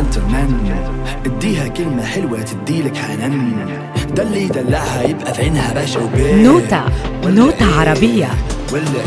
جنتلمان، اديها كلمة حلوة تديلك حنان، ده اللي يدلعها يبقى في عينها باشا وبيه. نوتة عربية. واللي